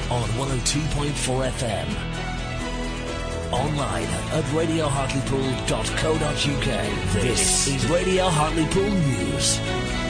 on 102.4 FM. Online at radiohartlepool.co.uk. This is Radio Hartlepool News.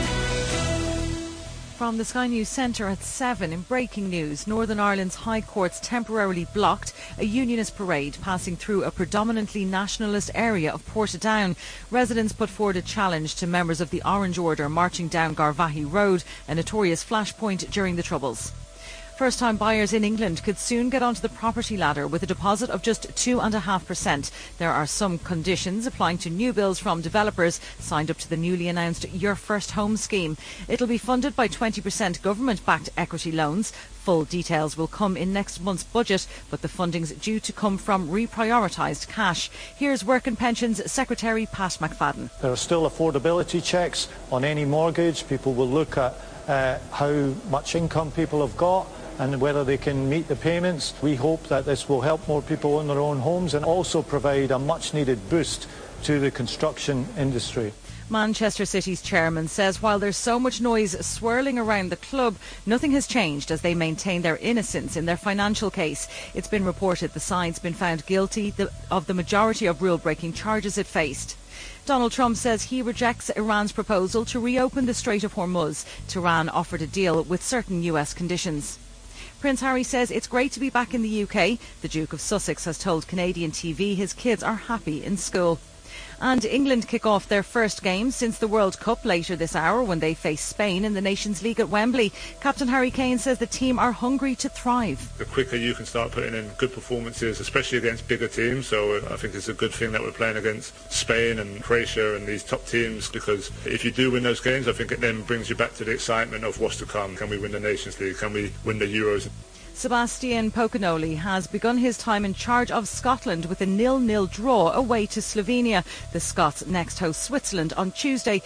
From the Sky News Centre at 7 in breaking news, Northern Ireland's High Courts temporarily blocked a unionist parade passing through a predominantly nationalist area of Portadown. Residents put forward a challenge to members of the Orange Order marching down Garvaghey Road, a notorious flashpoint during the Troubles. First-time buyers in England could soon get onto the property ladder with a deposit of just 2.5%. There are some conditions applying to new builds from developers signed up to the newly announced Your First Home scheme. It'll be funded by 20% government-backed equity loans. Full details will come in next month's budget, but the funding's due to come from reprioritised cash. Here's Work and Pensions Secretary Pat McFadden. There are still affordability checks on any mortgage. People will look at how much income people have got and whether they can meet the payments. We hope that this will help more people own their own homes and also provide a much-needed boost to the construction industry. Manchester City's chairman says while there's so much noise swirling around the club, nothing has changed as they maintain their innocence in their financial case. It's been reported the side's been found guilty of the majority of rule-breaking charges it faced. Donald Trump says he rejects Iran's proposal to reopen the Strait of Hormuz. Tehran offered a deal with certain US conditions. Prince Harry says it's great to be back in the UK. The Duke of Sussex has told Canadian TV his kids are happy in school. And England kick off their first game since the World Cup later this hour when they face Spain in the Nations League at Wembley. Captain Harry Kane says the team are hungry to thrive. The quicker you can start putting in good performances, especially against bigger teams, so I think it's a good thing that we're playing against Spain and Croatia and these top teams, because if you do win those games, I think it then brings you back to the excitement of what's to come. Can we win the Nations League? Can we win the Euros? Sebastian Pocanoli has begun his time in charge of Scotland with a 0-0 draw away to Slovenia. The Scots next host Switzerland on Tuesday.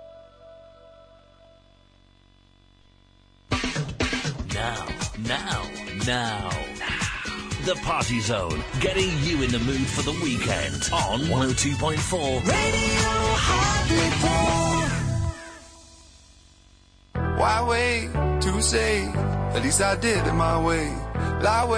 Now. The Party Zone, getting you in the mood for the weekend on 102.4 Radio Hartlepool. Why wait to say? At least I did it my way. Lie